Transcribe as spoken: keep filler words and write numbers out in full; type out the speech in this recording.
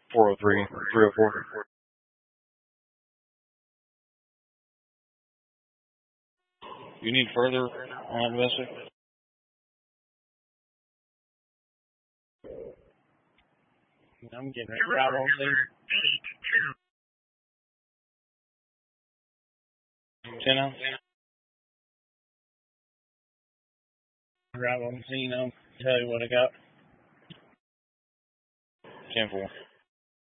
four oh three, three oh four. You need further on domestic? I'm getting it right over there. ten ounce? Right on the scene, I'll tell you what I got. ten four.